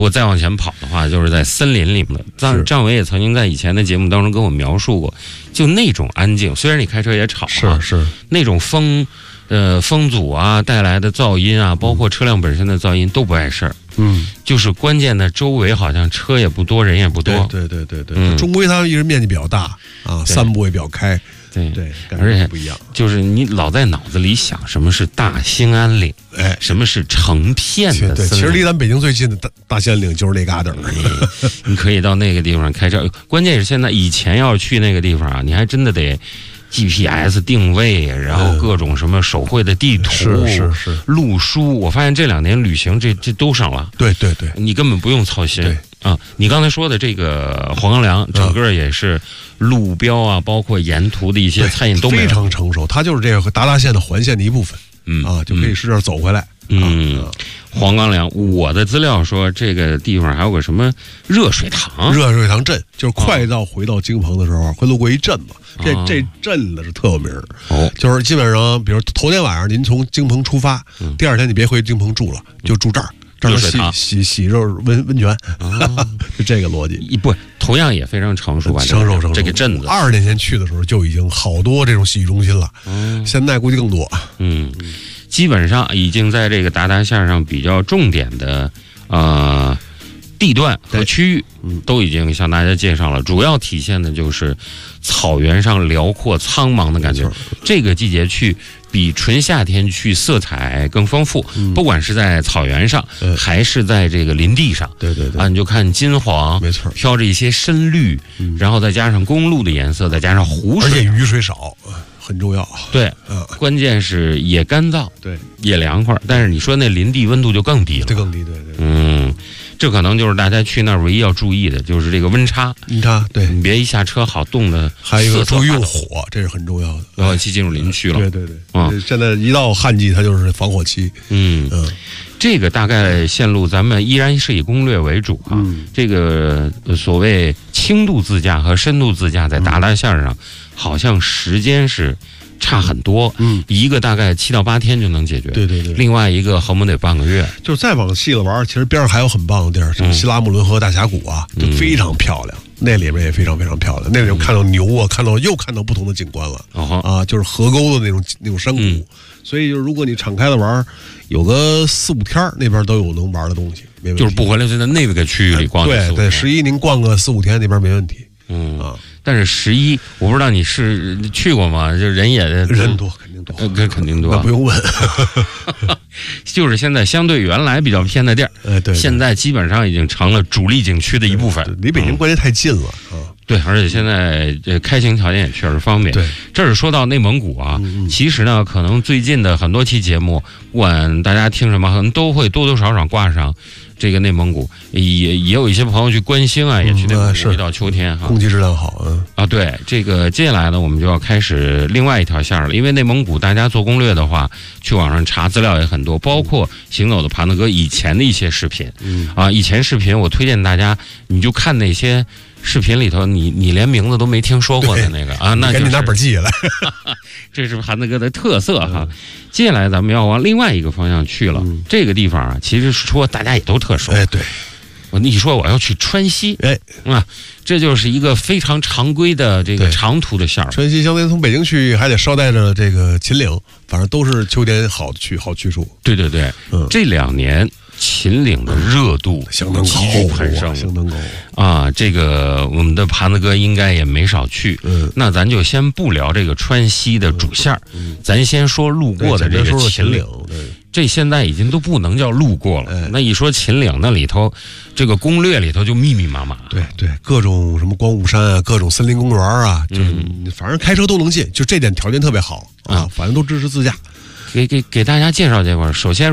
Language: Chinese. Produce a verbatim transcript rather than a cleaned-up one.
我再往前跑的话，就是在森林里面的。张张伟也曾经在以前的节目当中跟我描述过，就那种安静，虽然你开车也吵、啊， 是是那种风，呃，风阻啊带来的噪音啊，包括车辆本身的噪音都不碍事儿。 嗯， 就是关键的周围好像车也不多，人也不多。 对对对对对， 嗯、 终归它一直面积比较大啊，散步也比较开。 对对， 而且不一样， 就是你老在脑子里想什么是大兴安岭， 哎， 什么是成片的森林。 对，其实离咱北京最近的大大兴安岭就是那旮瘩儿。 你可以到那个地方开车，关键是现在以前要去那个地方啊，你还真的得 G P S 定位，然后各种什么手绘的地图、 是是是路书。我发现这两年旅行这这都省了。 对对对， 你根本不用操心。 对啊，你刚才说的这个黄冈梁，整个也是路标啊，包括沿途的一些餐饮都没有非常成熟，它就是这个达达线的环线的一部分。 嗯啊，就可以顺着走回来。 嗯， 啊、 黄冈梁，我的资料说这个地方还有个什么热水塘， 热水塘镇，就是快到回到京鹏的时候，哦、会路过一镇嘛。这、哦、这镇子是特有名儿， 哦， 就是基本上，比如头天晚上您从京鹏出发， 嗯、 第二天你别回京鹏住了，就住这儿。这儿洗洗洗热温温泉，哦、就这个逻辑。 不，同样也非常成熟吧？ 成熟成熟。 这个镇子， 二十年前去的时候就已经好多这种洗浴中心了，嗯、现在估计更多。 嗯，基本上已经在这个达达线上比较重点的呃地段和区域，都已经向大家介绍了。主要体现的就是草原上辽阔苍茫的感觉。这个季节去，比纯夏天去色彩更丰富，嗯、不管是在草原上，嗯、还是在这个林地上。 对对对， 啊，你就看金黄， 没错， 飘着一些深绿，嗯、然后再加上公路的颜色，再加上湖水， 而且雨水少，很重要。 对， 嗯、 关键是也干燥， 对， 也凉快。但是你说那林地温度就更低了， 这更低，对对。 嗯，这可能就是大家去那儿唯一要注意的，就是这个温差。 温差，对， 你别一下车好冻的。 还有一个注意用火，这是很重要的。 然后去进入林区了。 对对对，嗯，现在一到旱季，它就是防火期。 嗯嗯，这个大概线路咱们依然是以攻略为主啊。嗯、这个所谓轻度自驾和深度自驾在达达线上，嗯、好像时间是差很多，嗯，一个大概七到八天就能解决， 对对对， 另外一个横不得半个月。 就再往细了玩，其实边上还有很棒的地儿，什么西拉木伦河大峡谷啊，就非常漂亮，那里面也非常非常漂亮，那里就看到牛啊，看到又看到不同的景观了，啊，就是河沟的那种那种山谷， 嗯、 所以就是如果你敞开了玩，有个四五天那边都有能玩的东西，没问题。 就是不回来就在那个区域里逛。 对对，十一您逛个四五天那边没问题。 嗯啊，但是十一，我不知道你是去过吗？就人也人多，肯定多， 呃，肯定多， 那不用问。 就是现在相对原来比较偏的地儿， 哎对， 现在基本上已经成了主力景区的一部分， 离北京关系太近了啊。 对，而且现在这开行条件也确实方便。 对， 这是说到内蒙古啊， 嗯嗯其实呢，可能最近的很多期节目，不管大家听什么，可能都会多多少少挂上这个内蒙古，也也有一些朋友去关心啊，也去内蒙古。一到秋天哈， 空气质量好，嗯啊，对，这个接下来呢，我们就要开始另外一条线了，因为内蒙古大家做攻略的话，去网上查资料也很多，包括行走的盘子哥以前的一些视频， 嗯啊，以前视频我推荐大家，你就看那些视频里头，你你连名字都没听说过的那个啊，那赶紧拿本记下来， 这是盘子哥的特色哈。嗯、接下来咱们要往另外一个方向去了，嗯、这个地方啊，其实说大家也都特熟， 哎，对。 我一说我要去川西， 哎， 啊，这就是一个非常常规的这个长途的线儿。 川西相当于从北京去还得捎带着这个秦岭，反正都是秋天好去好去处。 对对对，嗯，这两年秦岭的热度相当高， 攀升， 相当高啊！这个我们的盘子哥应该也没少去。嗯，那咱就先不聊这个川西的主线儿，嗯，咱先说路过的这个秦岭。这现在已经都不能叫路过了，哎、那一说秦岭那里头，这个攻略里头就密密麻麻。 对对，各种什么光雾山啊，各种森林公园啊，就是、嗯、反正开车都能进，就这点条件特别好啊，反正都支持自驾。 给给给大家介绍介绍，首先。